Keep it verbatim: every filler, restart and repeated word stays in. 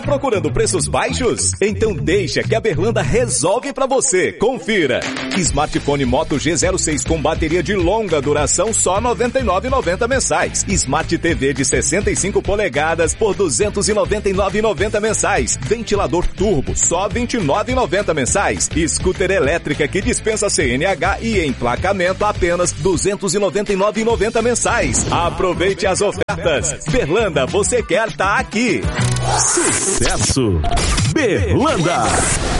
procurando preços baixos? Então deixa que a Berlanda resolve pra você. Confira. Smartphone Moto G zero seis com bateria de longa duração só noventa e nove reais e noventa centavos mensais. Smart T V de sessenta e cinco polegadas por duzentos e noventa e nove reais e noventa centavos mensais. Ventilador turbo só vinte e nove reais e noventa centavos mensais. Scooter elétrica que dispensa C N H e emplacamento apenas duzentos e noventa e nove reais e noventa centavos mensais. Aproveite as ofertas. Berlanda, você quer tá aqui. Sucesso! Berlanda!